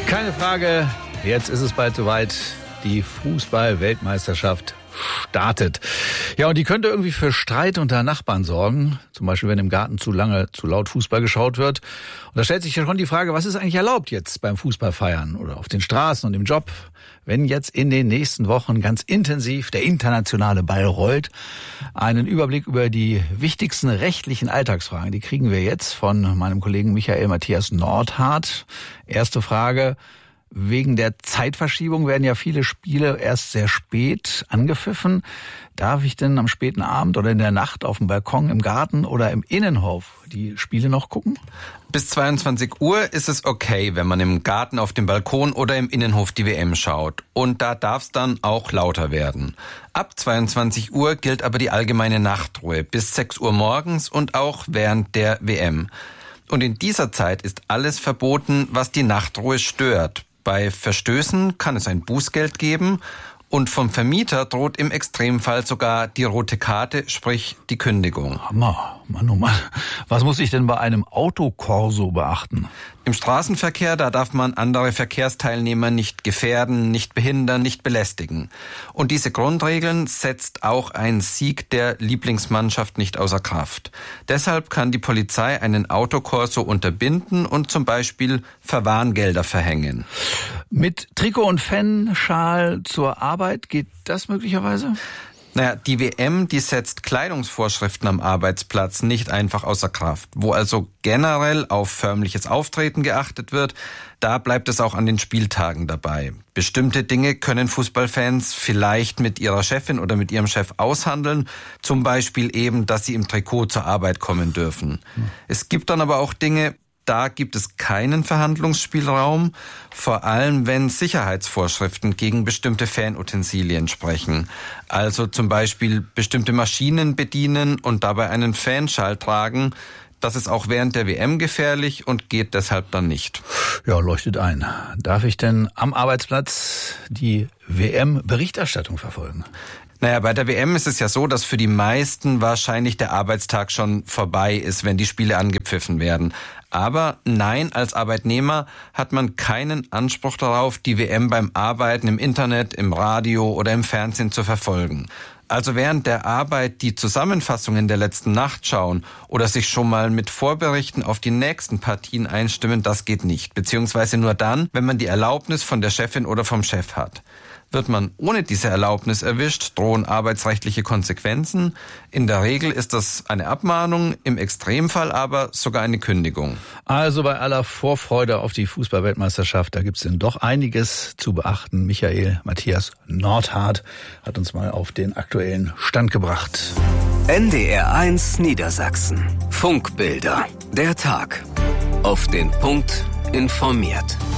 Keine Frage, jetzt ist es bald soweit. Die Fußball-Weltmeisterschaft startet. Ja, und die könnte irgendwie für Streit unter Nachbarn sorgen. Zum Beispiel, wenn im Garten zu lange, zu laut Fußball geschaut wird. Und da stellt sich ja schon die Frage, was ist eigentlich erlaubt jetzt beim Fußballfeiern oder auf den Straßen und im Job, wenn jetzt in den nächsten Wochen ganz intensiv der internationale Ball rollt. Einen Überblick über die wichtigsten rechtlichen Alltagsfragen, die kriegen wir jetzt von meinem Kollegen Michael Matthias Nordhardt. Erste Frage: Wegen der Zeitverschiebung werden ja viele Spiele erst sehr spät angepfiffen. Darf ich denn am späten Abend oder in der Nacht auf dem Balkon, im Garten oder im Innenhof die Spiele noch gucken? Bis 22 Uhr ist es okay, wenn man im Garten, auf dem Balkon oder im Innenhof die WM schaut. Und da darf es dann auch lauter werden. Ab 22 Uhr gilt aber die allgemeine Nachtruhe bis 6 Uhr morgens und auch während der WM. Und in dieser Zeit ist alles verboten, was die Nachtruhe stört. Bei Verstößen kann es ein Bußgeld geben und vom Vermieter droht im Extremfall sogar die rote Karte, sprich die Kündigung. Hammer, Mann, oh Mann. Was muss ich denn bei einem Autokorso beachten? Im Straßenverkehr, da darf man andere Verkehrsteilnehmer nicht gefährden, nicht behindern, nicht belästigen. Und diese Grundregeln setzt auch ein Sieg der Lieblingsmannschaft nicht außer Kraft. Deshalb kann die Polizei einen Autokorso unterbinden und zum Beispiel Verwarngelder verhängen. Mit Trikot und Fanschal zur Arbeit, geht das möglicherweise? Naja, die WM, die setzt Kleidungsvorschriften am Arbeitsplatz nicht einfach außer Kraft. Wo also generell auf förmliches Auftreten geachtet wird, da bleibt es auch an den Spieltagen dabei. Bestimmte Dinge können Fußballfans vielleicht mit ihrer Chefin oder mit ihrem Chef aushandeln. Zum Beispiel eben, dass sie im Trikot zur Arbeit kommen dürfen. Es gibt dann aber auch Dinge, da gibt es keinen Verhandlungsspielraum, vor allem wenn Sicherheitsvorschriften gegen bestimmte Fanutensilien sprechen. Also zum Beispiel bestimmte Maschinen bedienen und dabei einen Fanschal tragen. Das ist auch während der WM gefährlich und geht deshalb dann nicht. Ja, leuchtet ein. Darf ich denn am Arbeitsplatz die WM-Berichterstattung verfolgen? Naja, bei der WM ist es ja so, dass für die meisten wahrscheinlich der Arbeitstag schon vorbei ist, wenn die Spiele angepfiffen werden. Aber nein, als Arbeitnehmer hat man keinen Anspruch darauf, die WM beim Arbeiten im Internet, im Radio oder im Fernsehen zu verfolgen. Also während der Arbeit die Zusammenfassungen der letzten Nacht schauen oder sich schon mal mit Vorberichten auf die nächsten Partien einstimmen, das geht nicht. Beziehungsweise nur dann, wenn man die Erlaubnis von der Chefin oder vom Chef hat. Wird man ohne diese Erlaubnis erwischt, drohen arbeitsrechtliche Konsequenzen. In der Regel ist das eine Abmahnung, im Extremfall aber sogar eine Kündigung. Also bei aller Vorfreude auf die Fußball-Weltmeisterschaft, da gibt's denn doch einiges zu beachten. Michael Matthias Nordhardt hat uns mal auf den aktuellen Stand gebracht. NDR1 Niedersachsen. Funkbilder. Der Tag. Auf den Punkt informiert.